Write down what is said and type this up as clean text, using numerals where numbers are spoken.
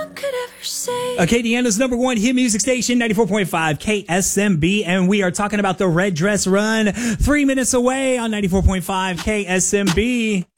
could ever say. Acadiana's number one hit music station, 94.5 KSMB, and we are talking about the Red Dress Run, 3 minutes away on 94.5 KSMB.